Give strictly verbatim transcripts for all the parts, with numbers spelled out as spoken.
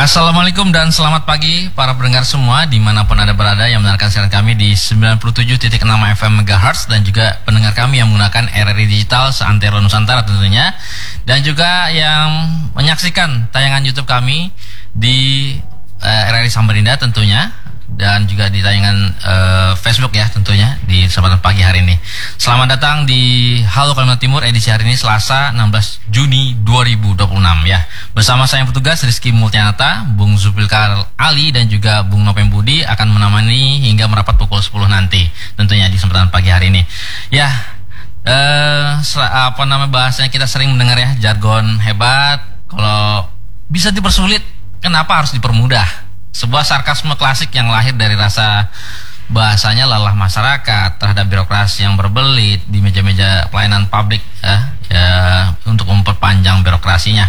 Assalamualaikum dan selamat pagi para pendengar semua dimanapun Anda berada yang mendengarkan siaran kami di sembilan puluh tujuh titik enam F M Megahertz dan juga pendengar kami yang menggunakan R R I Digital seantero Nusantara tentunya, dan juga yang menyaksikan tayangan YouTube kami di uh, R R I Samarinda tentunya, dan juga di tayangan uh, Facebook ya tentunya di kesempatan pagi hari ini. Selamat datang di Halo Kalimantan Timur edisi hari ini Selasa enam belas Juni dua ribu dua puluh enam ya. Bersama saya yang petugas Rizky Multianata, Bung Zulfikar Ali dan juga Bung Nopem Budi akan menemani hingga merapat pukul sepuluh nanti tentunya di kesempatan pagi hari ini. Ya, uh, apa nama bahasanya kita sering mendengar ya, jargon hebat. Kalau bisa dipersulit, kenapa harus dipermudah? Sebuah sarkasme klasik yang lahir dari rasa bahasanya lelah masyarakat terhadap birokrasi yang berbelit di meja-meja pelayanan publik ya, ya, untuk memperpanjang birokrasinya.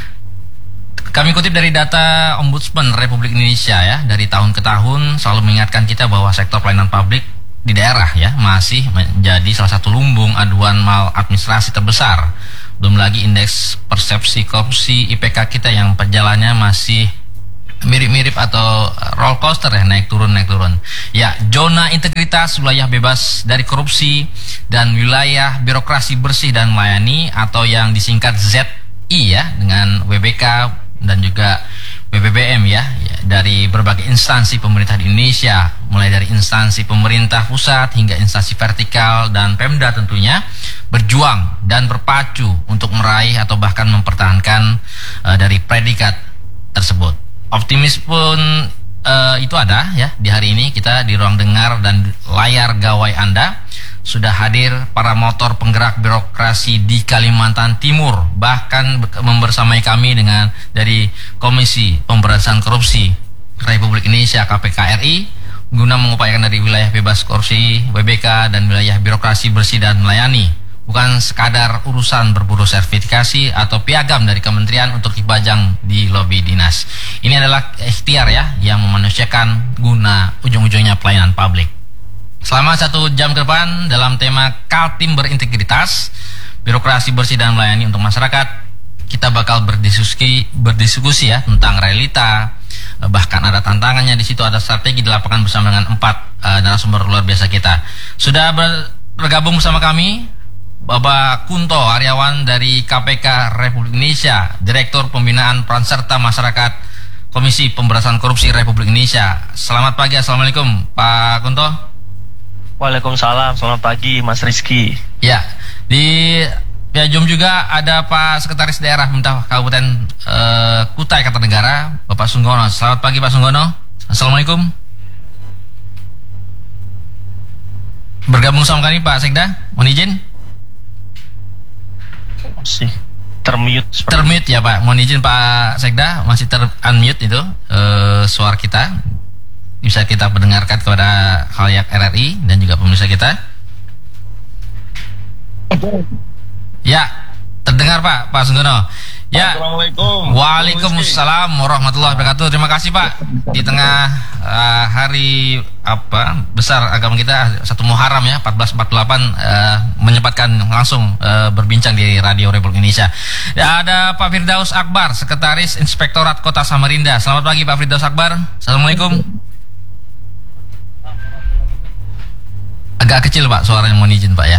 Kami kutip dari data Ombudsman Republik Indonesia ya, dari tahun ke tahun selalu mengingatkan kita bahwa sektor pelayanan publik di daerah ya masih menjadi salah satu lumbung aduan maladministrasi terbesar. Belum lagi indeks persepsi korupsi I P K kita yang perjalanannya masih mirip-mirip atau roller coaster ya, naik turun naik turun. Ya, zona integritas wilayah bebas dari korupsi dan wilayah birokrasi bersih dan melayani atau yang disingkat Z I ya, dengan W B K dan juga B B B M ya, ya, dari berbagai instansi pemerintah di Indonesia, mulai dari instansi pemerintah pusat hingga instansi vertikal dan Pemda tentunya, berjuang dan berpacu untuk meraih atau bahkan mempertahankan uh, dari predikat tersebut. Optimis pun uh, itu ada ya. Di hari ini kita di ruang dengar dan layar gawai Anda sudah hadir para motor penggerak birokrasi di Kalimantan Timur, bahkan membersamai kami dengan dari Komisi Pemberantasan Korupsi Republik Indonesia K P K R I guna mengupayakan dari wilayah bebas korupsi W B K dan wilayah birokrasi bersih dan melayani. Bukan sekadar urusan berburu sertifikasi atau piagam dari kementerian untuk dipajang di lobi dinas. Ini adalah ikhtiar ya yang memanusiakan guna ujung-ujungnya pelayanan publik. Selama satu jam ke depan dalam tema Kaltim Berintegritas, birokrasi bersih dan melayani untuk masyarakat, kita bakal berdiskusi berdiskusi ya tentang realita, bahkan ada tantangannya di situ, ada strategi di lapangan bersama dengan empat uh, narasumber luar biasa kita. Sudah ber, bergabung bersama kami Bapak Kunto Aryawan dari K P K Republik Indonesia, Direktur Pembinaan Peran Serta Masyarakat Komisi Pemberantasan Korupsi Republik Indonesia. Selamat pagi, Assalamualaikum Pak Kunto. Waalaikumsalam, selamat pagi Mas Rizky. Ya, di ya Zoom juga ada Pak Sekretaris Daerah Pemerintah Kabupaten uh, Kutai Kartanegara, Bapak Sunggono. Selamat pagi Pak Sunggono. Assalamualaikum. Bergabung sama kami Pak Sekda, mohon izin. Masih termute termute ya Pak, mohon izin Pak Sekda, masih ter-unmute itu uh, suara kita, bisa kita mendengarkan kepada khalayak R R I dan juga pemirsa kita. Ya, terdengar Pak, Pak Sunggono. Ya. Assalamualaikum. Waalaikumsalam warahmatullahi wabarakatuh. Terima kasih Pak. Di tengah uh, hari apa besar agama kita satu Muharram ya, empat belas empat puluh delapan uh, menyempatkan langsung uh, berbincang di Radio Republik Indonesia. Ya, ada Pak Firdaus Akbar, Sekretaris Inspektorat Kota Samarinda. Selamat pagi Pak Firdaus Akbar. Assalamualaikum. Agak kecil Pak suaranya, mohon izin Pak ya.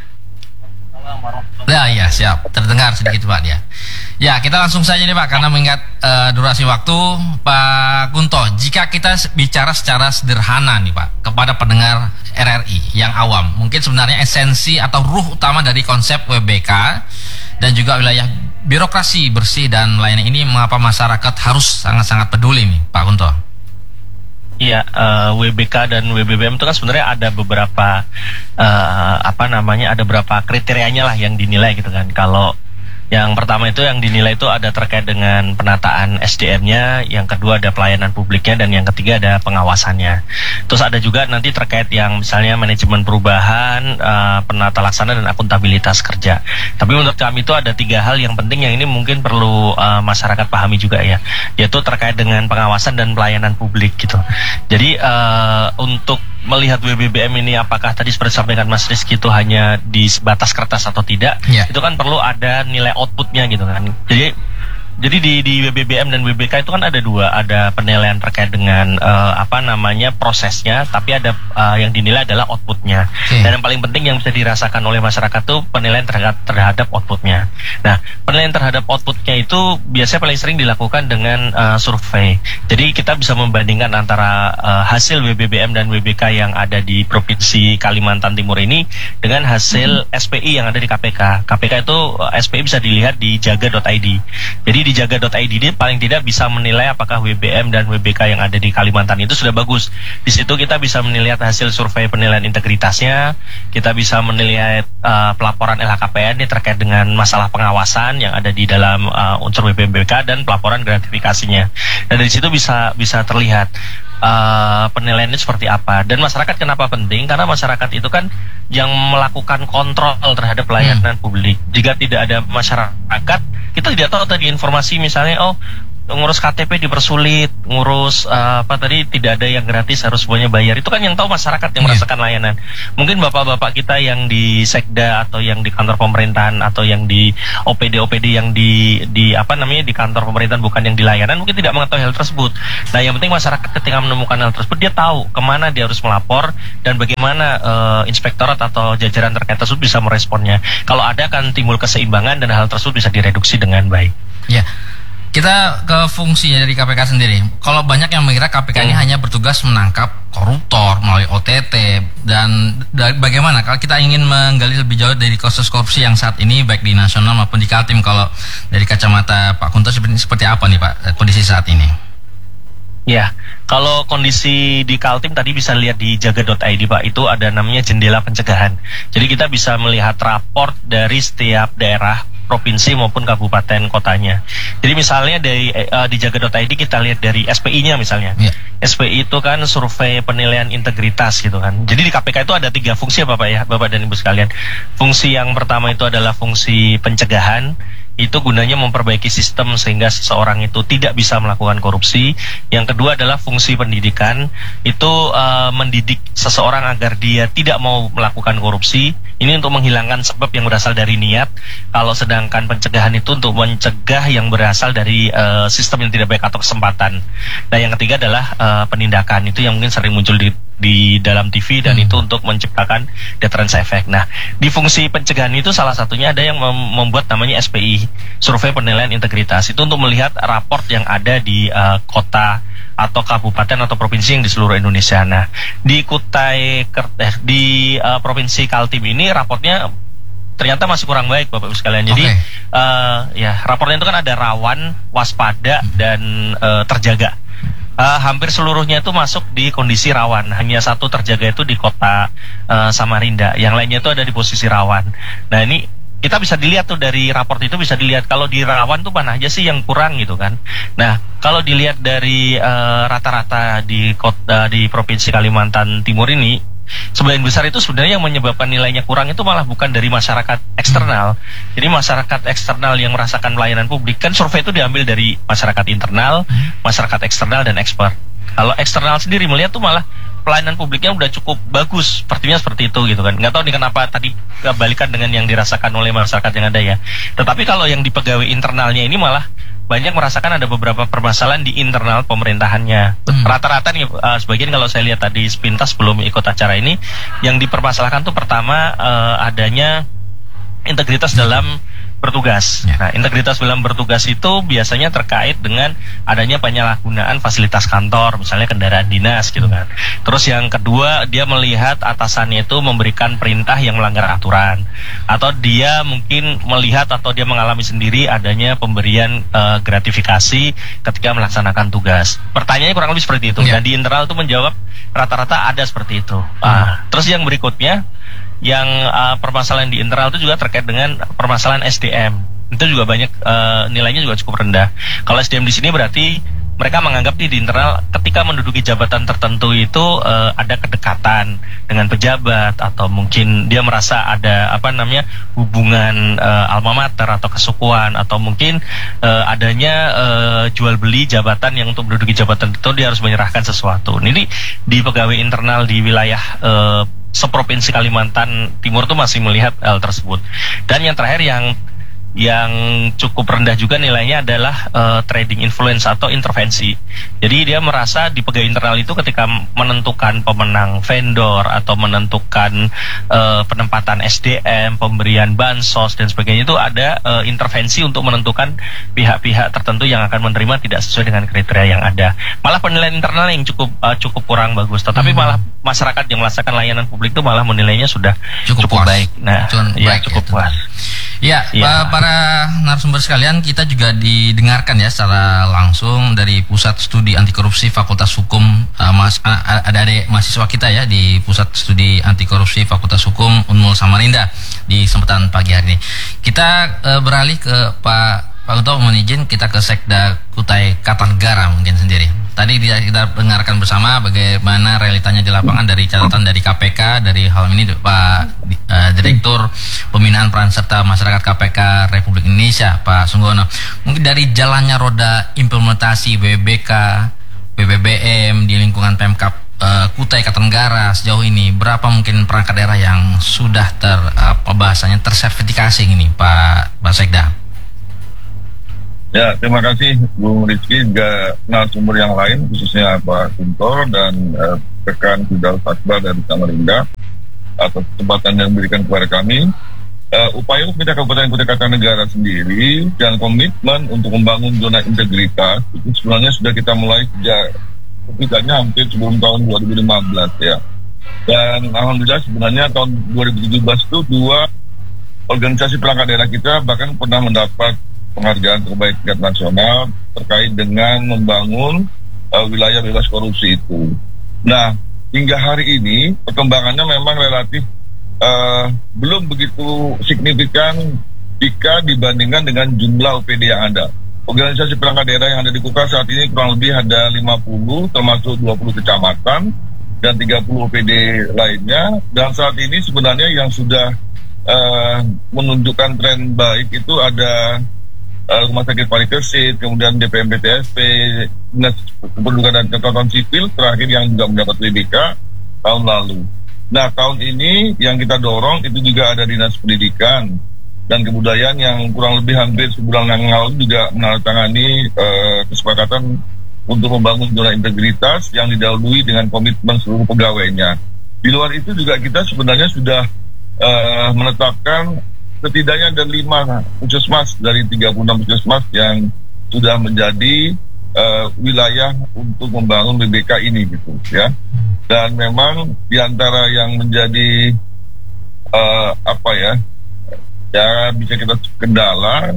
Ya, ya siap, terdengar sedikit Pak dia. Ya, kita langsung saja nih Pak, karena mengingat uh, durasi waktu. Pak Kunto, jika kita bicara secara sederhana nih Pak kepada pendengar R R I yang awam, mungkin sebenarnya esensi atau ruh utama dari konsep W B K dan juga wilayah birokrasi bersih dan melayani ini, mengapa masyarakat harus sangat-sangat peduli nih Pak Kunto? Iya, uh, W B K dan W B B M itu kan sebenarnya ada beberapa uh, apa namanya, ada beberapa kriterianya lah yang dinilai gitu kan. Kalau yang pertama itu yang dinilai itu ada terkait dengan penataan S D M-nya, yang kedua ada pelayanan publiknya, dan yang ketiga ada pengawasannya. Terus ada juga nanti terkait yang misalnya manajemen perubahan, uh, penata laksana dan akuntabilitas kerja. Tapi menurut kami itu ada tiga hal yang penting yang ini mungkin perlu uh, masyarakat pahami juga ya, yaitu terkait dengan pengawasan dan pelayanan publik gitu. Jadi uh, untuk melihat W B B M ini apakah tadi seperti disampaikan Mas Rizky itu hanya di sebatas kertas atau tidak, yeah. Itu kan perlu ada nilai outputnya gitu kan. Jadi Jadi di di W B B M dan W B K itu kan ada dua, ada penilaian terkait dengan uh, apa namanya prosesnya, tapi ada uh, yang dinilai adalah outputnya. Okay. Dan yang paling penting yang bisa dirasakan oleh masyarakat itu penilaian terhadap terhadap outputnya. Nah, penilaian terhadap outputnya itu biasanya paling sering dilakukan dengan uh, survei. Jadi kita bisa membandingkan antara uh, hasil W B B M dan W B K yang ada di Provinsi Kalimantan Timur ini dengan hasil hmm. S P I yang ada di K P K. K P K itu uh, S P I bisa dilihat di jaga dot i d. Jadi di jaga dot i d ini paling tidak bisa menilai apakah W B M dan W B K yang ada di Kalimantan itu sudah bagus. Di situ kita bisa menilai hasil survei penilaian integritasnya, kita bisa menilai uh, pelaporan L H K P N ini terkait dengan masalah pengawasan yang ada di dalam uh, unsur W B M W B K dan pelaporan gratifikasinya. Dan dari situ bisa bisa terlihat uh, penilaiannya seperti apa. Dan masyarakat kenapa penting? Karena masyarakat itu kan yang melakukan kontrol terhadap pelayanan hmm. publik. Jika tidak ada masyarakat, kita tidak tahu tadi informasi misalnya, oh ngurus K T P dipersulit, ngurus uh, apa tadi tidak ada yang gratis, harus semuanya bayar. Itu kan yang tahu masyarakat yang yeah. merasakan layanan. Mungkin bapak-bapak kita yang di sekda atau yang di kantor pemerintahan atau yang di O P D O P D yang di di apa namanya di kantor pemerintahan bukan yang di layanan mungkin tidak mengetahui hal tersebut. Nah, yang penting masyarakat ketika menemukan hal tersebut dia tahu kemana dia harus melapor dan bagaimana uh, inspektorat atau jajaran terkait tersebut bisa meresponnya. Kalau ada akan timbul keseimbangan dan hal tersebut bisa direduksi dengan baik. Ya. Yeah. Kita ke fungsinya dari K P K sendiri. Kalau banyak yang mengira K P K hmm. ini hanya bertugas menangkap koruptor melalui O T T, dan bagaimana kalau kita ingin menggali lebih jauh dari kasus korupsi yang saat ini baik di nasional maupun di Kaltim, kalau dari kacamata Pak Kunto seperti, seperti apa nih Pak kondisi saat ini? Ya, kalau kondisi di Kaltim tadi bisa lihat di jaga dot i d Pak, itu ada namanya jendela pencegahan. Jadi kita bisa melihat raport dari setiap daerah, provinsi maupun kabupaten kotanya. Jadi misalnya dari uh, di jaga dot i d kita lihat dari S P I-nya misalnya. Yeah. S P I itu kan survei penilaian integritas gitu kan. Jadi di K P K itu ada tiga fungsi ya Bapak ya, Bapak dan Ibu sekalian. Fungsi yang pertama itu adalah fungsi pencegahan. Itu gunanya memperbaiki sistem sehingga seseorang itu tidak bisa melakukan korupsi. Yang kedua adalah fungsi pendidikan, itu uh, mendidik seseorang agar dia tidak mau melakukan korupsi. Ini untuk menghilangkan sebab yang berasal dari niat. Kalau sedangkan pencegahan itu untuk mencegah yang berasal dari uh, sistem yang tidak baik atau kesempatan. Nah, yang ketiga adalah uh, penindakan, itu yang mungkin sering muncul di di dalam T V dan hmm. itu untuk menciptakan deterrence effect. Nah, di fungsi pencegahan itu salah satunya ada yang mem- membuat namanya S P I, survei penilaian integritas. Itu untuk melihat raport yang ada di uh, kota atau kabupaten atau provinsi yang di seluruh Indonesia. Nah, di Kutai eh, di uh, provinsi Kaltim ini raportnya ternyata masih kurang baik Bapak Ibu sekalian. Jadi okay. uh, ya raportnya itu kan ada rawan, waspada dan uh, terjaga. Uh, hampir seluruhnya itu masuk di kondisi rawan. Hanya satu terjaga itu di kota uh, Samarinda. Yang lainnya itu ada di posisi rawan. Nah, ini kita bisa dilihat tuh dari raport itu bisa dilihat kalau di rawan tuh mana aja sih yang kurang gitu kan. Nah, kalau dilihat dari uh, rata-rata di kota di Provinsi Kalimantan Timur ini, sebagian besar itu sebenarnya yang menyebabkan nilainya kurang itu malah bukan dari masyarakat eksternal. Jadi masyarakat eksternal yang merasakan pelayanan publik, kan survei itu diambil dari masyarakat internal, masyarakat eksternal dan ekspert. Kalau eksternal sendiri melihat tuh malah pelayanan publiknya udah cukup bagus, sepertinya seperti itu gitu kan. Nggak tahu nih kenapa tadi kebalikan dengan yang dirasakan oleh masyarakat yang ada ya. Tetapi kalau yang di pegawai internalnya ini malah banyak merasakan ada beberapa permasalahan di internal pemerintahannya. Hmm. Rata-rata nih uh, sebagian kalau saya lihat tadi sepintas sebelum ikut acara ini, yang dipermasalahkan tuh pertama uh, adanya integritas hmm. dalam bertugas. Ya. Nah, integritas dalam bertugas itu biasanya terkait dengan adanya penyalahgunaan fasilitas kantor, misalnya kendaraan dinas gitu kan. Terus yang kedua, dia melihat atasannya itu memberikan perintah yang melanggar aturan, atau dia mungkin melihat atau dia mengalami sendiri adanya pemberian uh, gratifikasi ketika melaksanakan tugas. Pertanyaannya kurang lebih seperti itu. Ya. Dan di internal itu menjawab rata-rata ada seperti itu. Hmm. Ah, terus yang berikutnya, yang uh, permasalahan di internal itu juga terkait dengan permasalahan S D M. Itu juga banyak uh, nilainya juga cukup rendah. Kalau S D M di sini berarti mereka menganggap di internal ketika menduduki jabatan tertentu itu uh, ada kedekatan dengan pejabat, atau mungkin dia merasa ada apa namanya hubungan uh, alma mater atau kesukuan, atau mungkin uh, adanya uh, jual beli jabatan yang untuk menduduki jabatan itu dia harus menyerahkan sesuatu. Ini di pegawai internal di wilayah uh, seprovinsi Kalimantan Timur tuh masih melihat hal tersebut. Dan yang terakhir yang yang cukup rendah juga nilainya adalah uh, trading influence atau intervensi. Jadi dia merasa di pegawai internal itu ketika menentukan pemenang vendor atau menentukan uh, penempatan S D M, pemberian bansos dan sebagainya itu ada uh, intervensi untuk menentukan pihak-pihak tertentu yang akan menerima tidak sesuai dengan kriteria yang ada. Malah penilaian internal yang cukup uh, cukup kurang bagus. Tetapi hmm. malah masyarakat yang melaksanakan layanan publik itu malah menilainya sudah cukup, cukup baik. Nah, Cuman ya, baik cukup ya, puas. Ya, ya, para narasumber sekalian, kita juga didengarkan ya secara langsung dari Pusat Studi Anti Korupsi Fakultas Hukum, uh, mas, uh, ada adik mahasiswa kita ya di Pusat Studi Anti Korupsi Fakultas Hukum Unmul Samarinda di kesempatan pagi hari ini. Kita uh, beralih ke Pak Pak Kunto, mohon izin kita ke Sekda Kutai Kartanegara mungkin sendiri. Tadi kita dengarkan bersama bagaimana realitanya di lapangan dari catatan dari K P K, dari hal ini Pak uh, Direktur Pembinaan Peran Serta Masyarakat K P K Republik Indonesia, Pak Sunggono. Mungkin dari jalannya roda implementasi B B K, B B B M di lingkungan Pemkab uh, Kutai Kartanegara sejauh ini, berapa mungkin perangkat daerah yang sudah ter apa bahasanya tersertifikasi ini, Pak Pak Sekda? Ya, terima kasih Bung Rizky, juga narasumber yang lain, khususnya Pak Kunto dan eh, rekan Fidal Sakba dari Samarinda atas kesempatan yang diberikan kepada kami. Uh, upaya Pemerintah Kabupaten Kutai Kartanegara sendiri dan komitmen untuk membangun zona integritas itu sebenarnya sudah kita mulai sejak setidaknya hampir sebelum tahun dua ribu lima belas ya. Dan alhamdulillah sebenarnya tahun dua ribu tujuh belas itu dua organisasi perangkat daerah kita bahkan pernah mendapat penghargaan terbaik tingkat nasional terkait dengan membangun uh, wilayah bebas korupsi itu. Nah, hingga hari ini perkembangannya memang relatif uh, belum begitu signifikan jika dibandingkan dengan jumlah O P D yang ada. Organisasi perangkat daerah yang ada di Kutai saat ini kurang lebih ada lima puluh, termasuk dua puluh kecamatan dan tiga puluh O P D lainnya. Dan saat ini sebenarnya yang sudah uh, menunjukkan tren baik itu ada Uh, Rumah Sakit Parikesit, kemudian D P M P T S P, Dinas Kependudukan dan Catatan Sipil terakhir yang juga mendapat W B K tahun lalu. Nah, tahun ini yang kita dorong itu juga ada Dinas Pendidikan dan Kebudayaan yang kurang lebih hampir sebulan yang lalu juga menandatangani uh, kesepakatan untuk membangun zona integritas yang didahului dengan komitmen seluruh pegawainya. Di luar itu juga kita sebenarnya sudah uh, menetapkan setidaknya ada lima puskesmas dari tiga puluh enam puskesmas yang sudah menjadi uh, wilayah untuk membangun B B K ini gitu ya. Dan memang diantara yang menjadi uh, apa ya ya bisa kita kendala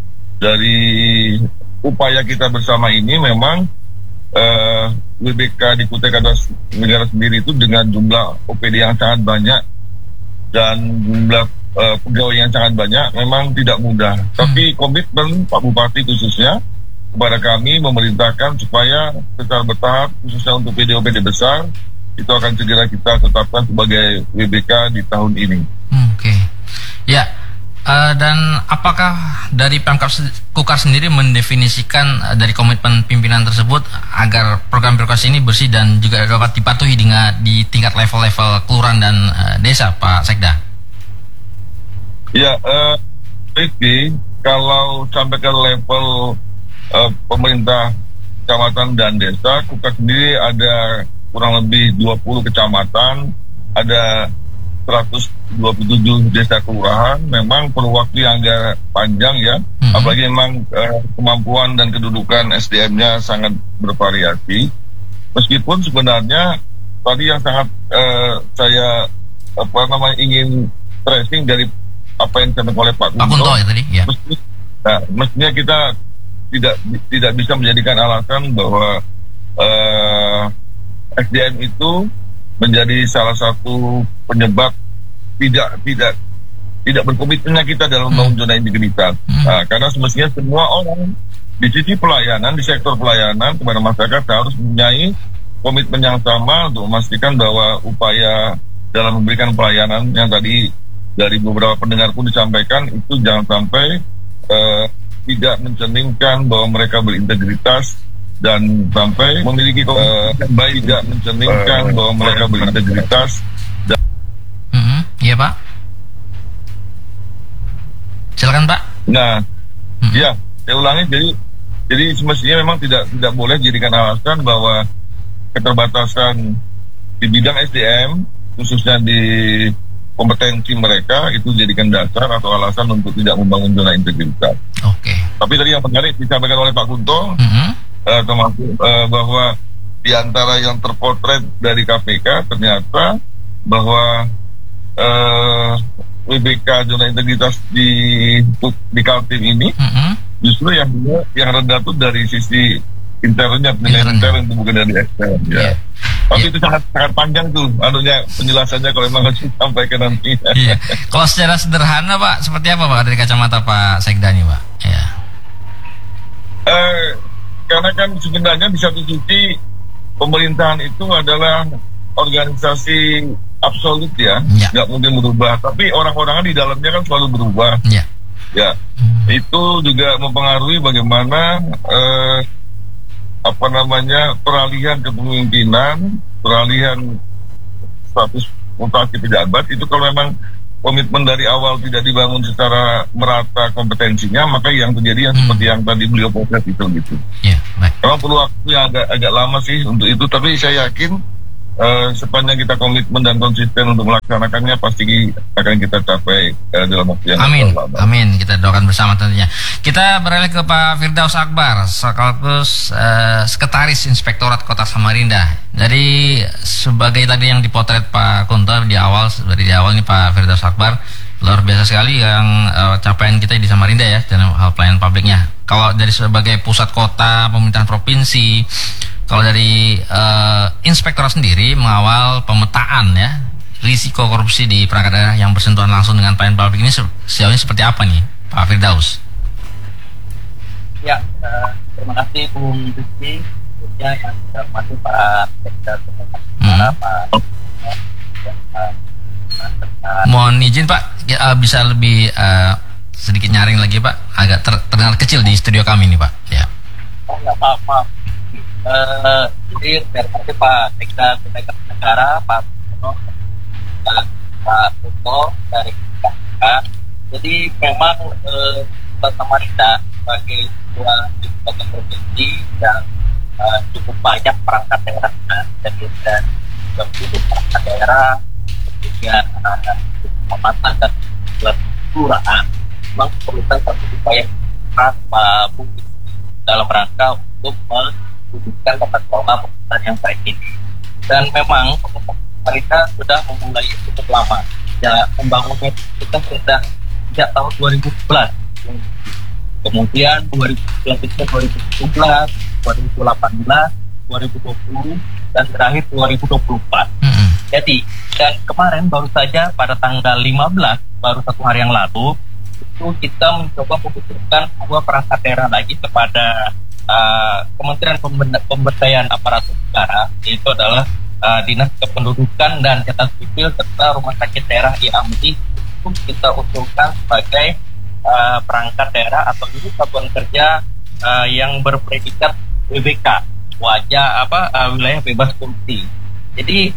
dari upaya kita bersama ini memang uh, B B K di Kutai Kartanegara sendiri itu dengan jumlah O P D yang sangat banyak dan jumlah Uh, pegawai yang sangat banyak memang tidak mudah. Hmm. Tapi komitmen Pak Bupati khususnya kepada kami memerintahkan supaya secara bertahap khususnya untuk P D O P D besar itu akan segera kita tetapkan sebagai W B K di tahun ini. Hmm, Oke, okay. Ya. Uh, dan apakah dari Pemkab Kukar sendiri mendefinisikan uh, dari komitmen pimpinan tersebut agar program birokrasi ini bersih dan juga dapat dipatuhi dengan di tingkat level-level kelurahan dan uh, desa, Pak Sekda? Ya, uh, Rizky, kalau sampai ke level uh, pemerintah kecamatan dan desa, Kukar sendiri ada kurang lebih dua puluh kecamatan, ada seratus dua puluh tujuh desa kelurahan. Memang perlu waktu yang agak panjang ya, hmm. apalagi memang uh, kemampuan dan kedudukan S D M-nya sangat bervariasi. Meskipun sebenarnya tadi yang sangat uh, saya apa namanya ingin tracing dari apa yang disampaikan oleh Pak Kunto ya tadi, ya. Mesti, nah, mestinya kita tidak tidak bisa menjadikan alasan bahwa uh, S D M itu menjadi salah satu penyebab tidak tidak tidak berkomitmennya kita dalam membangun hmm. zona integritas. Hmm. Nah, karena semestinya semua orang di sisi pelayanan, di sektor pelayanan kepada masyarakat harus mempunyai komitmen yang sama untuk memastikan bahwa upaya dalam memberikan pelayanan yang tadi dari beberapa pendengar pun disampaikan itu jangan sampai uh, tidak mencerminkan bahwa mereka berintegritas dan sampai memiliki uh, baik tidak mencerminkan uh, bahwa mereka berintegritas. Dan mm-hmm. Iya Pak, silakan Pak. Nah, Hmm. ya, saya ulangi, jadi jadi semestinya memang tidak tidak boleh dijadikan alasan bahwa keterbatasan di bidang S D M, khususnya di kompetensi mereka, itu dijadikan dasar atau alasan untuk tidak membangun zona integritas. Oke. Tapi tadi yang menarik disampaikan oleh Pak Kunto, Mhm. eh, termasuk eh, bahwa di antara yang terpotret dari K P K ternyata bahwa eh, W B K zona integritas di di Kaltim ini Mhm. justru yang yang rendah tuh dari sisi internnya, penilaian Intern. intern itu bukan dari ekstern. Ya. Iya. Tapi Iya. itu sangat sangat panjang tuh, anunya penjelasannya kalau memang harus disampaikan nanti. Iya. Kalau secara sederhana Pak, seperti apa Pak dari kacamata Pak Sekda nih Pak? Ya. Eh, karena kan sebenarnya di satu sisi pemerintahan itu adalah organisasi absolut ya, Ya. nggak mungkin berubah. Tapi orang-orang di dalamnya kan selalu berubah. Ya. Ya, itu juga mempengaruhi bagaimana eh, apa namanya peralihan kepemimpinan, peralihan status mutasi pejabat itu kalau memang komitmen dari awal tidak dibangun secara merata kompetensinya, maka yang terjadi yang Hmm. seperti yang tadi beliau potret itu gitu. Ya, baik. Memang perlu waktu yang agak agak lama sih untuk itu, tapi saya yakin eh, sepanjang kita komitmen dan konsisten untuk melaksanakannya pasti akan kita capai eh, dalam waktu yang Amin, lama. amin. Kita doakan bersama tentunya. Kita beralih ke Pak Firdaus Akbar, sekaligus eh, Sekretaris Inspektorat Kota Samarinda. Jadi sebagai tadi yang dipotret Pak Kunto di awal, dari di awal nih Pak Firdaus Akbar, luar biasa sekali yang eh, capaian kita di Samarinda ya dalam hal pelayanan publiknya. Kalau dari sebagai pusat kota, pemerintahan provinsi, kalau dari eh, inspektorat sendiri mengawal pemetaan ya risiko korupsi di perangkat daerah yang bersentuhan langsung dengan pelayanan publik ini se- sejauh ini seperti apa nih Pak Firdaus? Ya, eh, terima kasih Bung Rizky, tentunya yang saya hormati Pak Sekda Sementara Hmm. Pak eh, eh, eh, Mohon izin Pak, ya, eh, bisa lebih eh, sedikit nyaring lagi Pak, agak ter- terdengar kecil di studio kami nih Pak. Ya. oh ya maaf maaf. Eh, jadi terima kasih Pak Sekda Sementara Negara, Pak Puno, dan Pak Puto dari K P K. Jadi memang eh, Kota Samarinda sebagai sebuah ibu provinsi yang eh, cukup banyak perangkat daerahnya dan dan juga perangkat daerah, kemudian uh, kecamatan dan kelurahan, memang perlukan satu upaya keras Pak Budi dalam rangka untuk mewujudkan tata kelola pemerintahan yang baik ini. Dan memang pemerintah sudah memulai cukup lama. Ya, membangunnya kita sudah sejak tahun dua ribu sebelas. Kemudian dua ribu sebelas itu dua ribu tujuh belas, dua ribu delapan belas, dua ribu dua puluh, dan terakhir dua ribu dua puluh empat. Mm-mm. Jadi, dan kemarin baru saja pada tanggal lima belas, baru satu hari yang lalu, itu kita mencoba membutuhkan sebuah perangkat daerah lagi kepada uh, Kementerian Pemben- Pemberdayaan Aparatur Negara, yaitu adalah uh, Dinas Kependudukan dan Catatan Sipil serta Rumah Sakit Daerah I A M D I, itu kita usulkan sebagai uh, perangkat daerah atau unit satuan kerja uh, yang berpredikat W B K, wajah apa uh, wilayah bebas korupsi. Jadi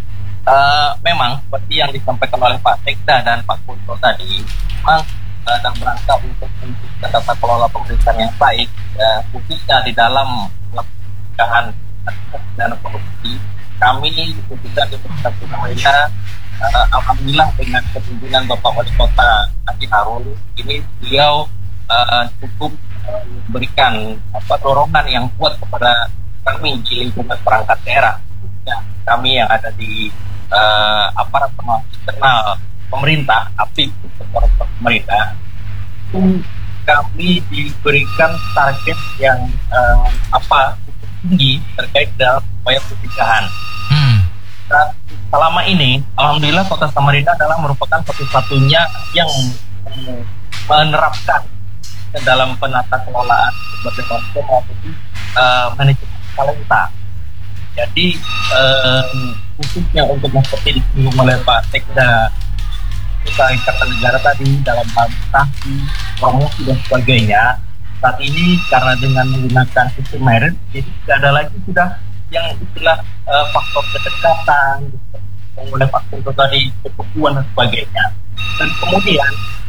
uh, memang seperti yang disampaikan oleh Pak Sekda dan Pak Kunto tadi, memang uh, dalam rangka untuk mewujudkan tata kelola pemerintahan yang baik, ya, khususnya di dalam pencegahan dana korupsi, kami juga di Pusat Samarinda uh, alhamdulillah dengan kepimpinan Bapak Wali Kota Andi Harun, ini beliau uh, cukup uh, memberikan apa dorongan yang kuat kepada kami di lingkungan perangkat daerah, ya, kami yang ada di uh, aparat pengawas internal pemerintah, aktif sektor pemerintah, itu kami diberikan target yang uh, apa cukup tinggi terkait dalam upaya pencegahan. Hmm. Nah, selama ini, alhamdulillah Kota Samarinda adalah merupakan satu-satunya yang um, menerapkan dalam penata kelolaan sumber daya manusia maupun uh, manajemen talenta. Jadi um, khususnya untuk seperti disinggung oleh Pak Sekda, usaha ikatan negara tadi dalam hal taksi, promosi dan sebagainya, saat ini karena dengan menggunakan sistem merit, jadi tidak ada lagi sudah yang istilah uh, faktor kedekatan, yang oleh Pak Kunto tadi, kebutuhan dan sebagainya. Dan kemudian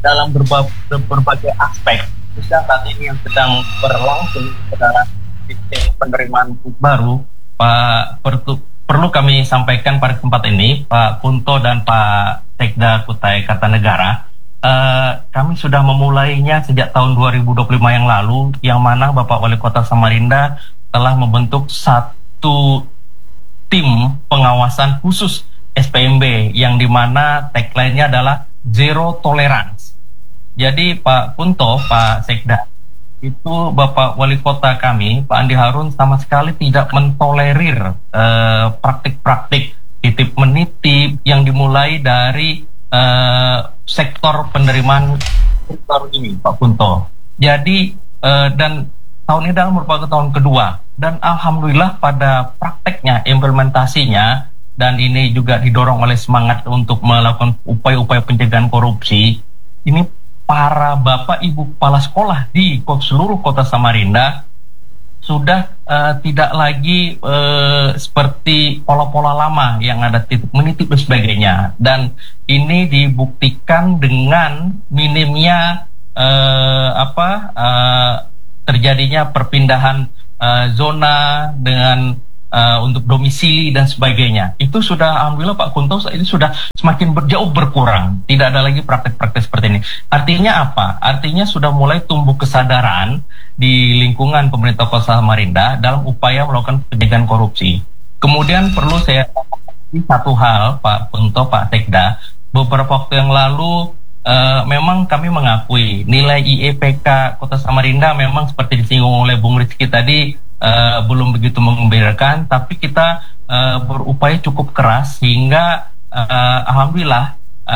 dalam berba berbagai aspek, khususnya saat ini yang sedang berlangsung adalah sistem penerimaan baru. Pak, perlu, perlu kami sampaikan pada tempat ini, Pak Kunto dan Pak Sekda Kutai Kartanegara, uh, kami sudah memulainya sejak tahun dua ribu dua puluh lima yang lalu, yang mana Bapak Wali Kota Samarinda telah membentuk satu tim pengawasan khusus S P M B, yang dimana tagline-nya adalah Zero Tolerance. Jadi Pak Kunto, Pak Sekda, itu Bapak Wali Kota kami, Pak Andi Harun, sama sekali tidak mentolerir uh, praktik-praktik titip menitip yang dimulai dari uh, sektor penerimaan sektor ini, Pak Kunto. Jadi uh, dan tahun ini adalah merupakan tahun kedua, dan alhamdulillah pada prakteknya, implementasinya, dan ini juga didorong oleh semangat untuk melakukan upaya-upaya pencegahan korupsi. Ini para bapak ibu kepala sekolah di seluruh kota Samarinda sudah uh, tidak lagi uh, seperti pola-pola lama yang ada titip menitip dan sebagainya. Dan ini dibuktikan dengan minimnya uh, apa uh, terjadinya perpindahan uh, zona dengan Uh, untuk domisili dan sebagainya. Itu sudah alhamdulillah Pak Kunto ini sudah semakin berjauh berkurang. Tidak ada lagi praktek-praktek seperti ini. Artinya apa? Artinya sudah mulai tumbuh kesadaran di lingkungan pemerintah Kota Samarinda dalam upaya melakukan pencegahan korupsi. Kemudian perlu saya satu hal, Pak Kunto, Pak Sekda, beberapa waktu yang lalu uh, memang kami mengakui nilai I E P K Kota Samarinda memang seperti disinggung oleh Bung Rizky tadi, Uh, belum begitu mengembirakan, tapi kita uh, berupaya cukup keras sehingga uh, alhamdulillah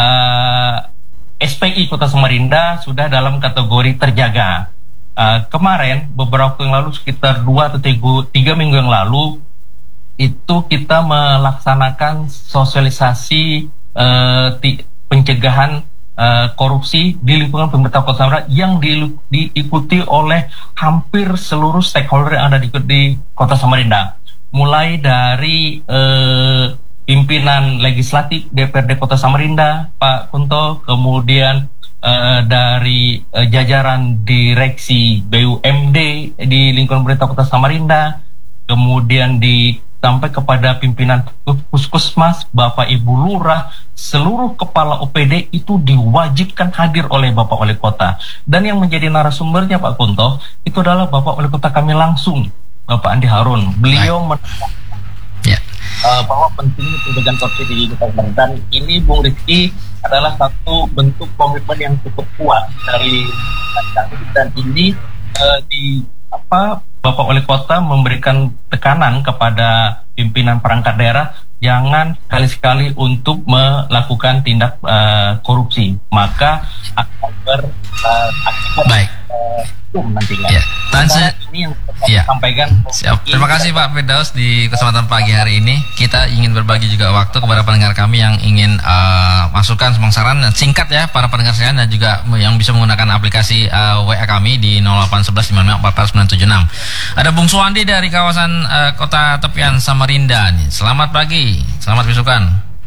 uh, S P I Kota Samarinda sudah dalam kategori terjaga. Uh, kemarin beberapa waktu yang lalu, sekitar dua atau tiga minggu yang lalu, itu kita melaksanakan sosialisasi uh, pencegahan Uh, korupsi di lingkungan pemerintah Kota Samarinda yang di, diikuti oleh hampir seluruh stakeholder yang ada di, di Kota Samarinda, mulai dari uh, pimpinan legislatif D P R D Kota Samarinda, Pak Kunto, kemudian uh, dari uh, jajaran direksi B U M D di lingkungan pemerintah Kota Samarinda, kemudian di sampai kepada pimpinan puskesmas, Bapak Ibu Lurah, seluruh kepala O P D itu diwajibkan hadir oleh Bapak Wali Kota. Dan yang menjadi narasumbernya Pak Kunto itu adalah Bapak Wali Kota kami langsung, Bapak Andi Harun. Beliau menekankan yeah. uh, bahwa pentingnya pencegahan korupsi di Kota. Dan ini Bung Rizky adalah satu bentuk komitmen yang cukup kuat dari dan ini uh, di apa Bapak Wali Kota memberikan tekanan kepada pimpinan perangkat daerah jangan sekali-sekali untuk melakukan tindak uh, korupsi, maka akan berakibat baik uh, nantinya. Ya. Tanse, ini yang ya. sampaikan. Siap. Terima kasih Pak Firdaus di kesempatan pagi hari ini. Kita ingin berbagi juga waktu kepada pendengar kami yang ingin uh, masukan semangsaran singkat ya para pendengar sekalian, dan juga yang bisa menggunakan aplikasi uh, W A kami di nol delapan satu satu lima lima empat empat sembilan tujuh enam. Ada Bung Suwandi dari kawasan uh, Kota Tepian Samarinda nih. Selamat pagi. Selamat bisukan.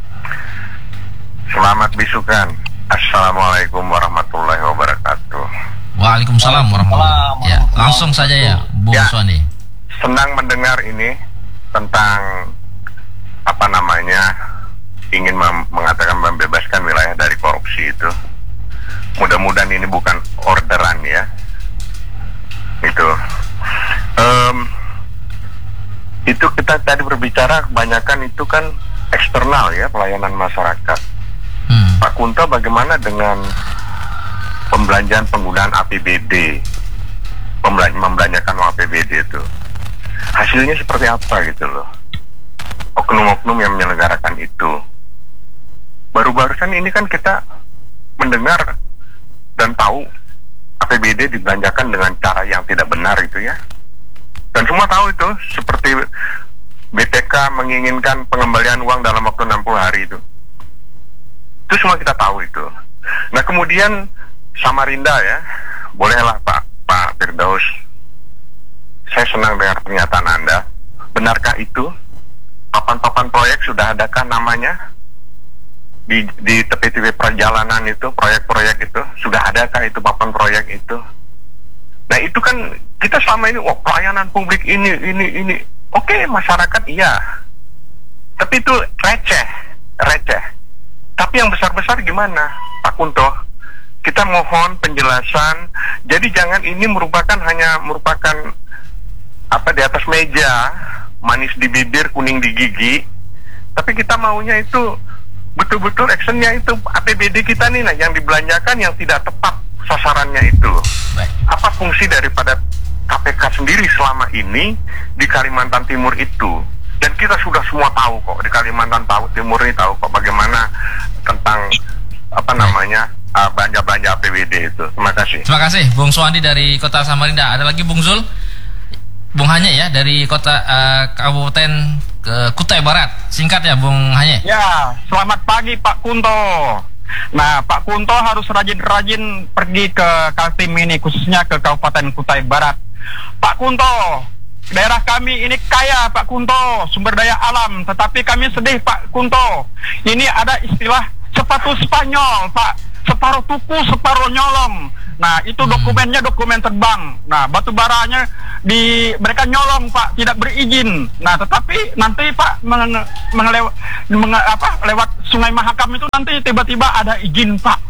Selamat bisukan. Assalamualaikum warahmatullahi wabarakatuh. Waalaikumsalam warahmatullahi wabarakatuh. Ya, langsung saja ya, Bung ya, Suwandi. Senang mendengar ini tentang apa namanya ingin mengatakan membebaskan wilayah dari korupsi itu. Mudah-mudahan ini bukan orderan ya. Itu. Um, itu kita tadi berbicara kebanyakan itu kan eksternal ya, pelayanan masyarakat. Hmm. Pak Kunto, bagaimana dengan pembelanjaan penggunaan A P B D, Pembelan membelanjakan uang A P B D itu, hasilnya seperti apa gitu loh, oknum-oknum yang menyelenggarakan itu. Baru-barusan ini kan kita mendengar dan tahu A P B D dibelanjakan dengan cara yang tidak benar itu ya, dan semua tahu itu, seperti B T K menginginkan pengembalian uang dalam waktu enam puluh hari itu, itu semua kita tahu itu. Nah kemudian Samarinda ya, bolehlah Pak Pak Firdaus, saya senang dengar pernyataan Anda. Benarkah itu? Papan-papan proyek sudah adakah namanya? di di tepi-tepi perjalanan itu, proyek-proyek itu sudah adakah itu papan proyek itu? Nah itu kan kita selama ini, wah pelayanan publik ini ini ini, oke masyarakat iya, tapi itu receh, receh. Tapi yang besar-besar gimana, Pak Kunto? Kita mohon penjelasan. Jadi jangan ini merupakan hanya merupakan apa di atas meja, manis di bibir, kuning di gigi. Tapi kita maunya itu betul-betul actionnya itu A P B D kita nih, nah yang dibelanjakan yang tidak tepat sasarannya itu. Baik. Apa fungsi daripada K P K sendiri selama ini di Kalimantan Timur itu? Dan kita sudah semua tahu kok di Kalimantan Timur ini tahu kok bagaimana tentang apa namanya uh, belanja-belanja A P B D itu. Terima kasih. Terima kasih Bung Suwandi dari Kota Samarinda. Ada lagi Bung Zul, Bung Hanye ya dari Kota uh, Kabupaten ke Kutai Barat. Singkat ya Bung Hanye. Ya, selamat pagi Pak Kunto. Nah, Pak Kunto harus rajin-rajin pergi ke Kaltim ini, khususnya ke Kabupaten Kutai Barat. Pak Kunto, daerah kami ini kaya Pak Kunto, sumber daya alam, tetapi kami sedih Pak Kunto. Ini ada istilah sepatu Spanyol Pak, separuh tuku separuh nyolong. Nah itu dokumennya dokumen terbang. Nah batu baranya di mereka nyolong Pak, tidak berizin. Nah tetapi nanti Pak menge, mengelew, menge, apa, lewat Sungai Mahakam itu nanti tiba-tiba ada izin Pak.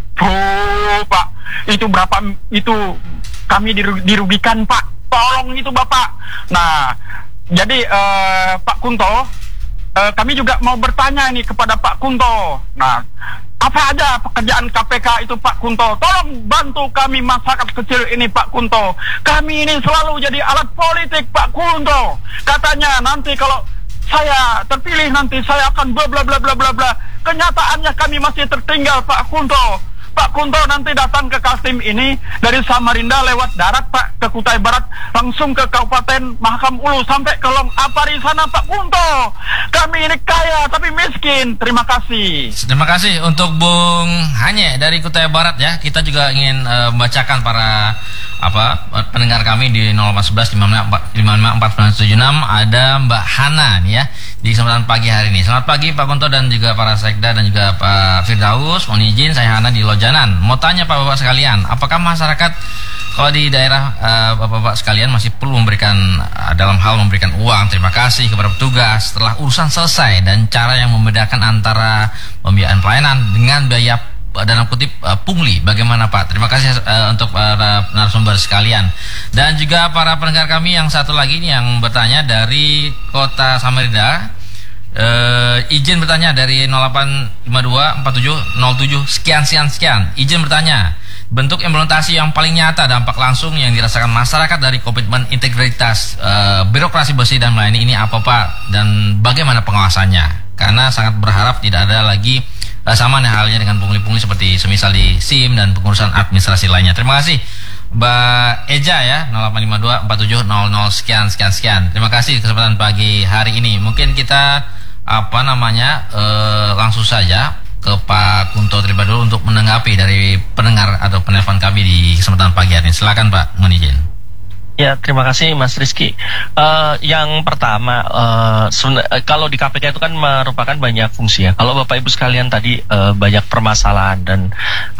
Oh Pak, itu berapa itu kami dirugikan Pak. Tolong itu Bapak. Nah jadi eh, Pak Kunto, eh, kami juga mau bertanya ini kepada Pak Kunto. Nah apa aja pekerjaan K P K itu Pak Kunto? Tolong bantu kami masyarakat kecil ini Pak Kunto. Kami ini selalu jadi alat politik Pak Kunto. Katanya nanti kalau saya terpilih nanti saya akan bla bla bla bla bla bla. Kenyataannya kami masih tertinggal Pak Kunto. Pak Kunto nanti datang ke Kaltim ini dari Samarinda lewat darat Pak ke Kutai Barat langsung ke Kabupaten Mahakam Ulu sampai ke Long Apari sana Pak Kunto. Kami ini kaya tapi miskin. Terima kasih. Terima kasih untuk Bung Hanye dari Kutai Barat ya. Kita juga ingin uh, membacakan para apa pendengar kami di nol empat satu satu lima lima empat sembilan tujuh enam. Ada Mbak Hana nih ya di kesempatan pagi hari ini. Selamat pagi Pak Kunto dan juga para sekda dan juga Pak Firdaus. Mohon izin saya Hana di Lojanan. Mau tanya Pak Bapak sekalian, apakah masyarakat kalau di daerah uh, Bapak-bapak sekalian masih perlu memberikan uh, dalam hal memberikan uang terima kasih kepada petugas setelah urusan selesai, dan cara yang membedakan antara pembiayaan pelayanan dengan biaya dalam kutip uh, pungli bagaimana Pak? Terima kasih uh, untuk para narasumber sekalian dan juga para pendengar kami yang satu lagi nih yang bertanya dari Kota Samarinda. Uh, izin bertanya dari nol delapan lima dua empat tujuh nol tujuh sekian sekian sekian. Izin bertanya, bentuk implementasi yang paling nyata dampak langsung yang dirasakan masyarakat dari komitmen integritas uh, birokrasi bersih dan melayani ini apa Pak, dan bagaimana pengawasannya? Karena sangat berharap tidak ada lagi uh, sama halnya dengan pungli-pungli seperti semisal di SIM dan pengurusan administrasi lainnya. Terima kasih Mbak Eja ya nol delapan lima dua empat tujuh nol nol sekian sekian sekian. Terima kasih kesempatan pagi hari ini. Mungkin kita apa namanya uh, langsung saja ke Pak Kunto terlebih dahulu untuk menanggapi dari pendengar atau penelpon kami di kesempatan pagi hari ini. Silakan Pak, mohon izin. Ya, terima kasih Mas Rizky. Uh, yang pertama, uh, kalau di K P K itu kan merupakan banyak fungsi ya. Kalau Bapak Ibu sekalian tadi uh, banyak permasalahan dan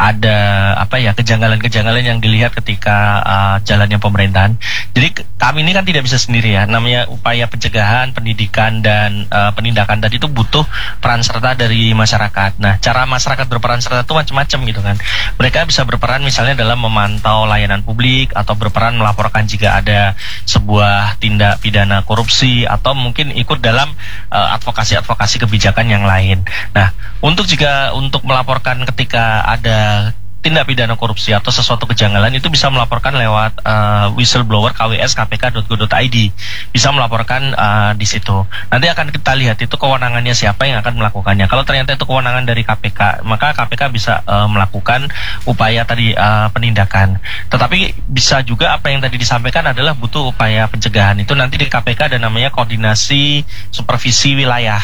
ada apa ya kejanggalan-kejanggalan yang dilihat ketika uh, jalannya pemerintahan. Jadi kami ini kan tidak bisa sendiri ya. Namanya upaya pencegahan, pendidikan dan uh, penindakan tadi itu butuh peran serta dari masyarakat. Nah, cara masyarakat berperan serta itu macam-macam gitu kan. Mereka bisa berperan misalnya dalam memantau layanan publik atau berperan melaporkan jika ada sebuah tindak pidana korupsi atau mungkin ikut dalam uh, advokasi-advokasi kebijakan yang lain. Nah, untuk jika untuk melaporkan ketika ada tindak pidana korupsi atau sesuatu kejanggalan itu bisa melaporkan lewat uh, whistleblower k w s k p k dot go dot i d, bisa melaporkan uh, di situ. Nanti akan kita lihat itu kewenangannya siapa yang akan melakukannya. Kalau ternyata itu kewenangan dari K P K, maka K P K bisa uh, melakukan upaya tadi uh, penindakan. Tetapi bisa juga apa yang tadi disampaikan adalah butuh upaya pencegahan. Itu nanti di K P K ada namanya koordinasi supervisi wilayah.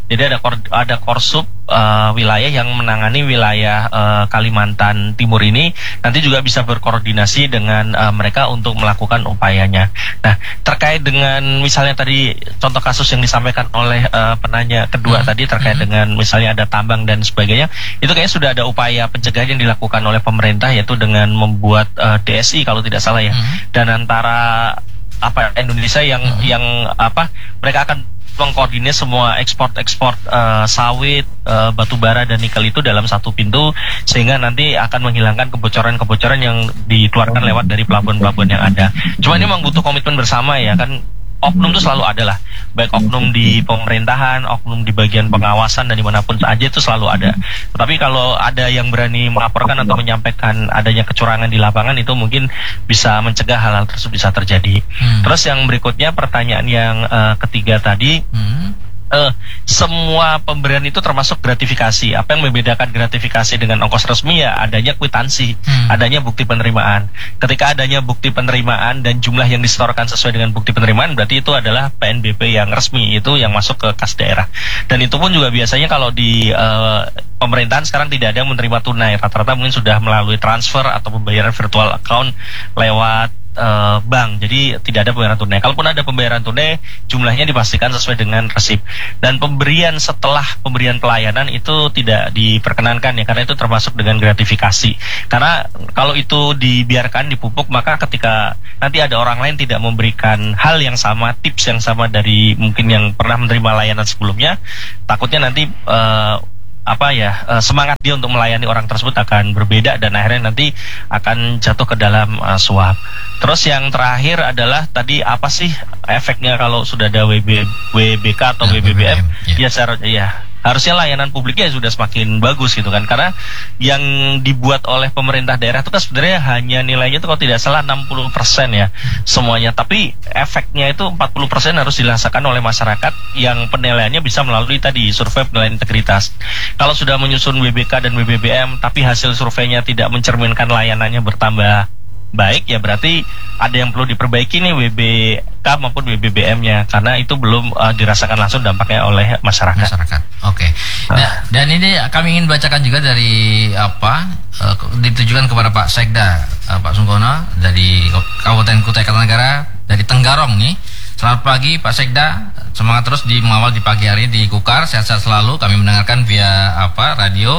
Jadi ada kor, ada Korsup uh, wilayah yang menangani wilayah uh, Kalimantan Timur ini nanti juga bisa berkoordinasi dengan uh, mereka untuk melakukan upayanya. Nah, terkait dengan misalnya tadi contoh kasus yang disampaikan oleh uh, penanya kedua hmm. tadi terkait hmm. dengan misalnya ada tambang dan sebagainya, itu kayaknya sudah ada upaya pencegahan yang dilakukan oleh pemerintah, yaitu dengan membuat uh, D S I kalau tidak salah ya. Hmm. Dan antara apa Indonesia yang hmm. yang apa mereka akan mengkoordinir semua ekspor-ekspor uh, sawit, uh, batu bara dan nikel itu dalam satu pintu, sehingga nanti akan menghilangkan kebocoran-kebocoran yang dikeluarkan lewat dari pelabuhan-pelabuhan yang ada. Cuma ini memang butuh komitmen bersama ya kan. Oknum itu selalu ada lah, baik oknum di pemerintahan, oknum di bagian pengawasan dan dimanapun saja itu selalu ada. Tapi kalau ada yang berani melaporkan atau menyampaikan adanya kecurangan di lapangan, itu mungkin bisa mencegah hal-hal tersebut bisa terjadi. Hmm. Terus yang berikutnya pertanyaan yang uh, ketiga tadi, hmm. Uh, semua pemberian itu termasuk gratifikasi. Apa yang membedakan gratifikasi dengan ongkos resmi ya adanya kwitansi, hmm. adanya bukti penerimaan. Ketika adanya bukti penerimaan dan jumlah yang disetorkan sesuai dengan bukti penerimaan, berarti itu adalah P N B P yang resmi, itu yang masuk ke kas daerah. Dan itu pun juga biasanya kalau di uh, pemerintahan sekarang tidak ada yang menerima tunai, rata-rata mungkin sudah melalui transfer atau pembayaran virtual account lewat Uh, bank, jadi tidak ada pembayaran tunai. Kalaupun ada pembayaran tunai, jumlahnya dipastikan sesuai dengan resip. Dan pemberian setelah pemberian pelayanan itu tidak diperkenankan ya, karena itu termasuk dengan gratifikasi. Karena kalau itu dibiarkan dipupuk, maka ketika nanti ada orang lain tidak memberikan hal yang sama, tips yang sama dari mungkin yang pernah menerima layanan sebelumnya, takutnya nanti uh, apa ya uh, semangat dia untuk melayani orang tersebut akan berbeda dan akhirnya nanti akan jatuh ke dalam uh, suap. Terus yang terakhir adalah tadi apa sih efeknya kalau sudah ada W B, W B K atau W B B M? Ya, secara ya harusnya layanan publiknya sudah semakin bagus gitu kan, karena yang dibuat oleh pemerintah daerah itu kan sebenarnya hanya nilainya itu kalau tidak salah enam puluh persen ya semuanya, tapi efeknya itu empat puluh persen harus dirasakan oleh masyarakat yang penilaiannya bisa melalui tadi survei penilaian integritas. Kalau sudah menyusun W B K dan W B B M tapi hasil surveinya tidak mencerminkan layanannya bertambah baik, ya berarti ada yang perlu diperbaiki nih W B K maupun W B B M-nya, karena itu belum uh, dirasakan langsung dampaknya oleh masyarakat. Masyarakat, oke. Okay. Nah, dan ini kami ingin bacakan juga dari apa uh, ditujukan kepada Pak Sekda, uh, Pak Sungkono dari Kabupaten Kutai Kartanegara dari Tenggarong nih. Selamat pagi Pak Sekda, semangat terus di mengawal di pagi hari di Kukar, sehat-sehat selalu. Kami mendengarkan via apa radio.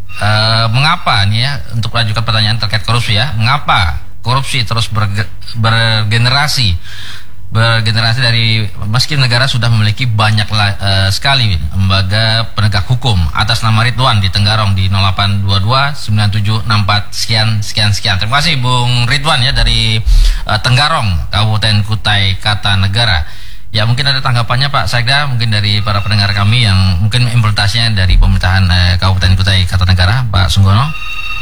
Uh, mengapa nih ya, untuk lanjutkan pertanyaan terkait korupsi ya, mengapa korupsi terus berge, bergenerasi bergenerasi dari meski negara sudah memiliki banyak uh, sekali lembaga penegak hukum atas nama Ridwan di Tenggarong di nol delapan dua dua sembilan tujuh enam empat sekian sekian sekian. Terima kasih Bung Ridwan ya dari uh, Tenggarong Kabupaten Kutai Kartanegara. Ya mungkin ada tanggapannya Pak Sekda, mungkin dari para pendengar kami yang mungkin implementasinya dari pemerintahan uh, Kabupaten Kutai Kartanegara, Pak Sungkono.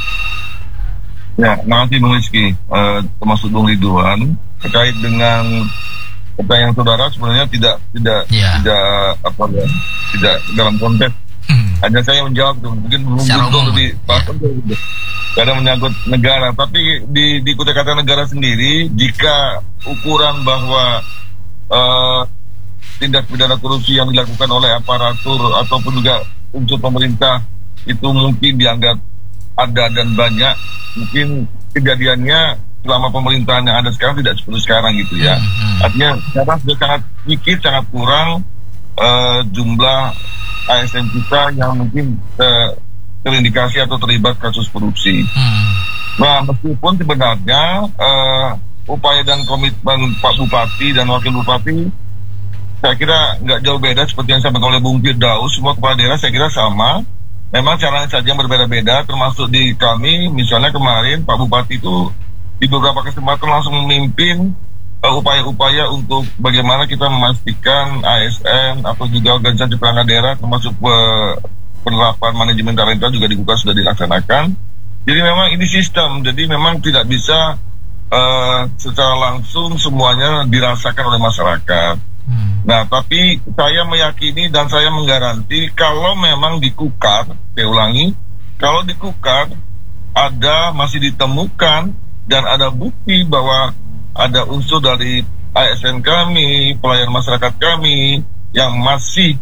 Ya, terima kasih Bung Rizky, uh, termasuk Bung Ridwan terkait dengan pertanyaan saudara sebenarnya tidak tidak yeah. tidak apa ya tidak dalam konteks. Hmm. Hanya saya menjawab tuh, mungkin belum di bahkan yeah. Karena menyangkut negara, tapi di di Kutai Kartanegara sendiri jika ukuran bahwa uh, tindak pidana korupsi yang dilakukan oleh aparatur ataupun juga unsur pemerintah itu mungkin dianggap ada dan banyak, mungkin kejadiannya selama pemerintahan yang ada sekarang tidak seperti sekarang gitu ya. Hmm. Artinya sekarang sudah sangat sedikit, sangat kurang uh, jumlah A S N kita yang mungkin uh, terindikasi atau terlibat kasus korupsi. Hmm. Nah, meskipun sebenarnya uh, upaya dan komitmen Pak Bupati dan Wakil Bupati saya kira nggak jauh beda seperti yang disampaikan oleh Bung Firdaus. Semua kepala daerah saya kira sama. Memang caranya saja yang berbeda-beda, termasuk di kami. Misalnya kemarin Pak Bupati itu di beberapa kesempatan langsung memimpin uh, upaya-upaya untuk bagaimana kita memastikan A S N atau juga organisasi perangkat daerah termasuk uh, penerapan manajemen talenta juga di Kukar sudah dilaksanakan. Jadi memang ini sistem, jadi memang tidak bisa uh, secara langsung semuanya dirasakan oleh masyarakat. Hmm. Nah, tapi saya meyakini dan saya menggaranti kalau memang di Kukar, saya ulangi, kalau di Kukar ada masih ditemukan dan ada bukti bahwa ada unsur dari A S N kami, pelayan masyarakat kami yang masih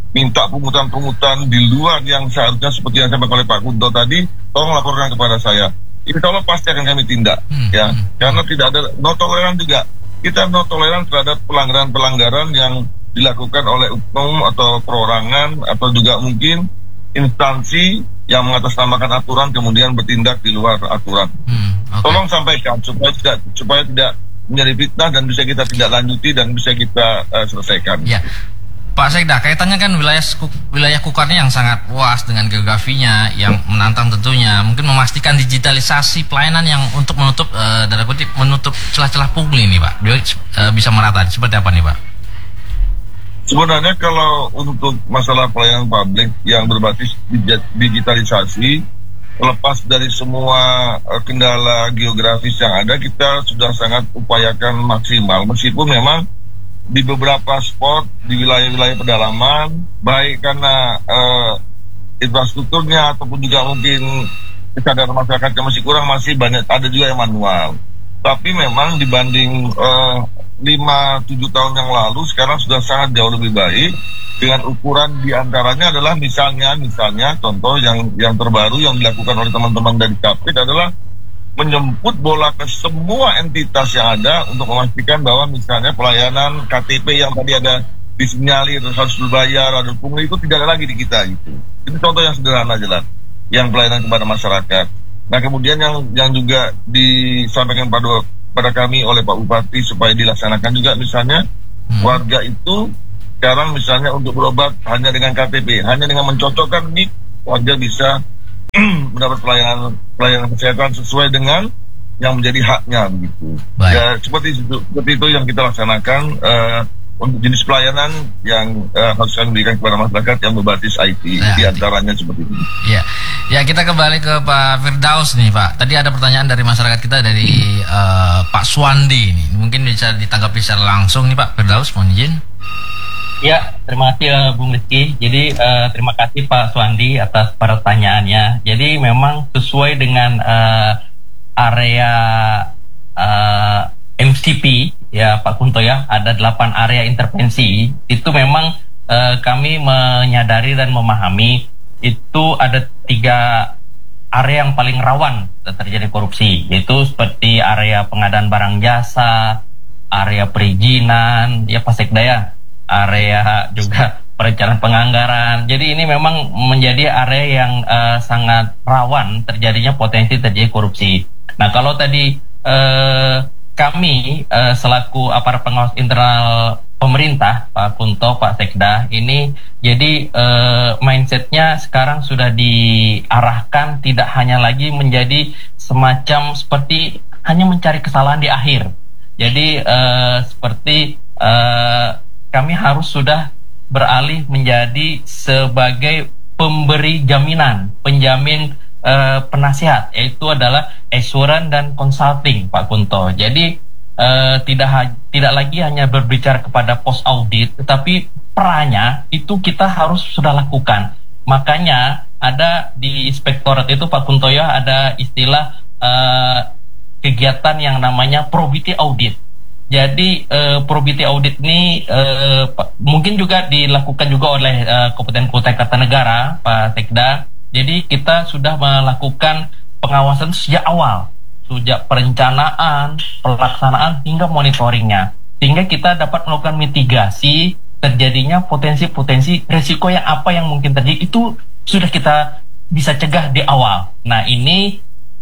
minta pungutan-pungutan di luar yang seharusnya seperti yang disampaikan oleh Pak Kunto tadi, tolong laporkan kepada saya. Insya Allah pasti akan kami tindak, hmm. ya, karena tidak ada no toleran juga. Kita no toleran terhadap pelanggaran-pelanggaran yang dilakukan oleh oknum atau perorangan atau juga mungkin instansi yang mengatasnamakan aturan kemudian bertindak di luar aturan. Hmm, okay. Tolong sampaikan supaya tidak supaya tidak menjadi fitnah dan bisa kita tidak lanjuti dan bisa kita uh, selesaikan. Ya. Pak Sekda, kaitannya kan wilayah wilayah Kukarnya yang sangat luas dengan geografinya yang menantang tentunya, mungkin memastikan digitalisasi pelayanan yang untuk menutup uh, dalam kutip menutup celah-celah pungli ini, Pak. Biar uh, bisa merata. Seperti apa nih, Pak? Sebenarnya kalau untuk masalah pelayanan publik yang berbasis digitalisasi, lepas dari semua kendala geografis yang ada, kita sudah sangat upayakan maksimal. Meskipun memang di beberapa spot di wilayah-wilayah pedalaman, baik karena uh, infrastrukturnya ataupun juga mungkin kesadaran masyarakat yang masih kurang, masih banyak ada juga yang manual. Tapi memang dibanding uh, lima tujuh tahun yang lalu, sekarang sudah sangat jauh lebih baik dengan ukuran diantaranya adalah misalnya misalnya contoh yang yang terbaru yang dilakukan oleh teman-teman dari Kapit adalah menjemput bola ke semua entitas yang ada untuk memastikan bahwa misalnya pelayanan K T P yang tadi ada disinyalir harus berbayar, ada pungli, itu tidak ada lagi di kita gitu. Itu contoh yang sederhana jelas yang pelayanan kepada masyarakat. Nah kemudian yang yang juga disampaikan pada pada kami oleh Pak Bupati supaya dilaksanakan juga misalnya hmm. warga itu sekarang misalnya untuk berobat hanya dengan K T P, hanya dengan mencocokkan nik, warga bisa mendapat pelayanan pelayanan kesehatan sesuai dengan yang menjadi haknya begitu. Baik. Ya seperti itu, seperti itu yang kita laksanakan uh, untuk jenis pelayanan yang uh, harus kami berikan kepada masyarakat yang berbasis I T, nah, diantaranya seperti ini. Ya, ya kita kembali ke Pak Firdaus nih Pak. Tadi ada pertanyaan dari masyarakat kita dari uh, Pak Suwandi nih. Mungkin bisa ditanggapi secara langsung nih Pak Firdaus, mohon izin. Ya, terima kasih uh, Bung Rizky. Jadi uh, terima kasih Pak Suwandi atas pertanyaannya. Jadi memang sesuai dengan uh, area uh, M C P ya Pak Kunto ya, ada delapan area intervensi. Itu memang uh, kami menyadari dan memahami itu ada tiga area yang paling rawan terjadi korupsi, yaitu seperti area pengadaan barang jasa, area perizinan, ya Pak Sekda ya, area juga perencanaan penganggaran. Jadi ini memang menjadi area yang uh, sangat rawan terjadinya potensi terjadi korupsi. Nah kalau tadi uh, kami uh, selaku aparat pengawas internal pemerintah, Pak Kunto, Pak Sekda, ini jadi uh, mindsetnya sekarang sudah diarahkan tidak hanya lagi menjadi semacam seperti hanya mencari kesalahan di akhir. Jadi uh, seperti uh, kami harus sudah beralih menjadi sebagai pemberi jaminan, penjamin Uh, penasihat, yaitu adalah assurance dan consulting Pak Kunto. Jadi uh, tidak ha- tidak lagi hanya berbicara kepada pos audit, tetapi perannya itu kita harus sudah lakukan. Makanya ada di inspektorat itu Pak Kunto ya, ada istilah uh, kegiatan yang namanya probity audit. Jadi uh, probity audit ini uh, mungkin juga dilakukan juga oleh uh, Kabupaten Kutai Kartanegara, Pak Sekda. Jadi kita sudah melakukan pengawasan sejak awal, sejak perencanaan, pelaksanaan hingga monitoringnya, sehingga kita dapat melakukan mitigasi terjadinya potensi-potensi risiko yang apa yang mungkin terjadi itu sudah kita bisa cegah di awal. Nah ini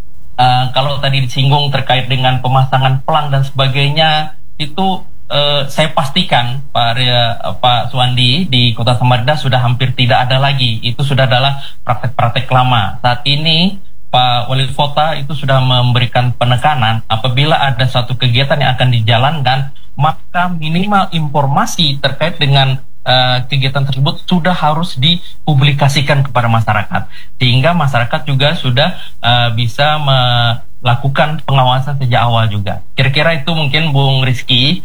uh, kalau tadi disinggung terkait dengan pemasangan pelang dan sebagainya itu Uh, saya pastikan Pak uh, Pak Suwandi di Kota Samarinda sudah hampir tidak ada lagi. Itu sudah adalah praktek-praktek lama. Saat ini Pak Wali Kota itu sudah memberikan penekanan apabila ada satu kegiatan yang akan dijalankan, maka minimal informasi terkait dengan uh, kegiatan tersebut sudah harus dipublikasikan kepada masyarakat, sehingga masyarakat juga sudah uh, bisa me- lakukan pengawasan sejak awal juga. Kira-kira itu mungkin Bung Rizky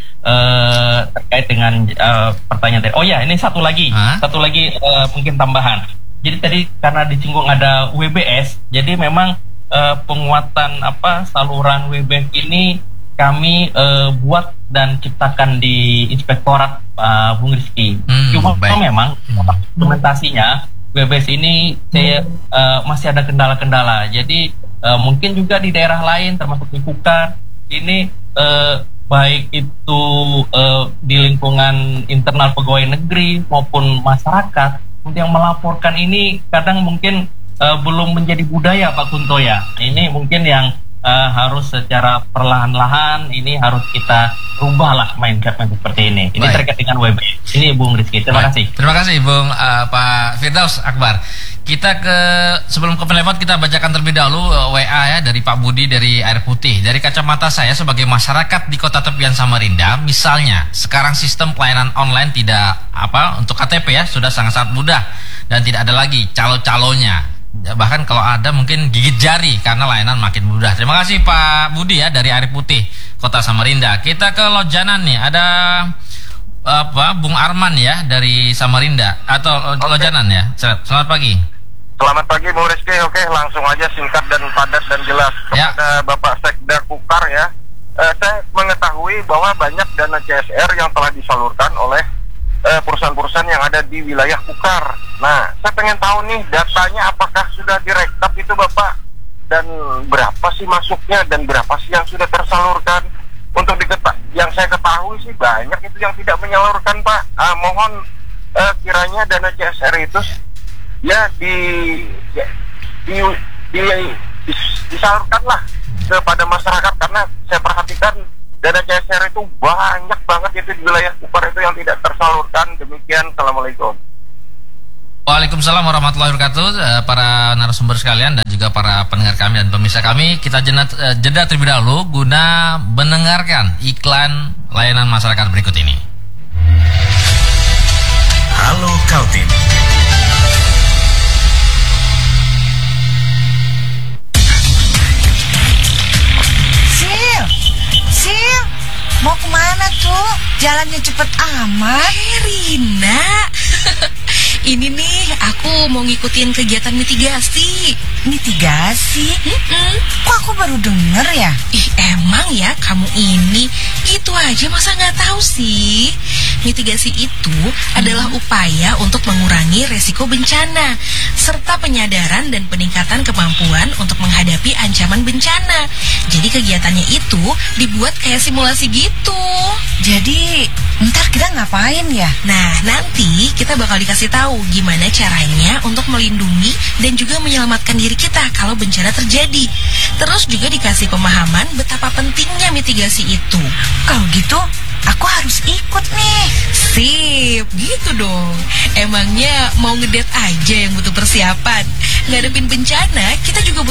uh, terkait dengan uh, pertanyaan tadi. Oh ya, ini satu lagi, Hah? satu lagi uh, mungkin tambahan. Jadi tadi karena disinggung ada W B S, jadi memang uh, penguatan apa saluran W B S ini kami uh, buat dan ciptakan di Inspektorat uh, Bung Rizky. Hmm, Cuma baik. memang implementasinya W B S ini saya, uh, masih ada kendala-kendala. Jadi uh, mungkin juga di daerah lain termasuk di Kukar ini uh, baik itu uh, di lingkungan internal pegawai negeri maupun masyarakat yang melaporkan ini kadang mungkin uh, belum menjadi budaya Pak Kunto ya. Ini mungkin yang uh, harus secara perlahan-lahan ini harus kita rubah lah mindset seperti ini. Ini baik. Terkait dengan W B. Ini Bung Rizky. Terima baik. kasih. Terima kasih Bung uh, Pak Firdaus Akbar. Kita ke sebelum ke penelpon kita bacakan terlebih dahulu uh, W A ya dari Pak Budi dari Air Putih. Dari kacamata saya sebagai masyarakat di Kota Tepian Samarinda, misalnya sekarang sistem pelayanan online tidak apa untuk K T P ya sudah sangat-sangat mudah dan tidak ada lagi calo-calonya. Bahkan kalau ada mungkin gigit jari karena layanan makin mudah. Terima kasih Pak Budi ya dari Air Putih Kota Samarinda. Kita ke Lojanan nih, ada apa Bung Arman ya dari Samarinda atau okay. Lojanan ya. Selamat pagi. Selamat pagi Bung Rizky. Oke, langsung aja singkat dan padat dan jelas kepada ya. Bapak Sekda Kukar ya. Eh, saya mengetahui bahwa banyak dana C S R yang telah disalurkan oleh eh, perusahaan-perusahaan yang ada di wilayah Kukar. Nah, saya pengen tahu nih datanya apakah sudah direkap itu Bapak, dan berapa sih masuknya dan berapa sih yang sudah tersalurkan. Untuk diketa- yang saya ketahui sih banyak itu yang tidak menyalurkan Pak. Ah, mohon eh, kiranya dana C S R itu ya di ya, di, di, di disalurkanlah kepada masyarakat, karena saya perhatikan dana C S R itu banyak banget itu di wilayah Kukar itu yang tidak tersalurkan. Demikian, Assalamualaikum. Waalaikumsalam warahmatullahi wabarakatuh. Para narasumber sekalian dan juga para pendengar kami dan pemirsa kami, kita jeda, jeda terlebih dahulu guna mendengarkan iklan layanan masyarakat berikut ini. Halo Kaltim. Sil, Sil, mau kemana tuh? Jalannya cepet amat. Eh, Rina. Ini nih, aku mau ngikutin kegiatan mitigasi. Mitigasi? Mm-mm. Kok aku baru denger ya? Ih, emang ya kamu ini gitu aja masa nggak tahu sih? Mitigasi itu hmm. adalah upaya untuk mengurangi resiko bencana serta penyadaran dan peningkatan kemampuan untuk menghadapi ancaman bencana. Jadi kegiatannya itu dibuat kayak simulasi gitu. Jadi ntar kita ngapain ya? Nah, nanti kita bakal dikasih tahu gimana caranya untuk melindungi dan juga menyelamatkan diri kita kalau bencana terjadi. Terus juga dikasih pemahaman betapa pentingnya mitigasi itu. Kalau gitu, aku harus ikut nih. Sip, gitu dong. Emangnya mau ngedate aja yang butuh persiapan? Ngadepin bencana, kita juga butuh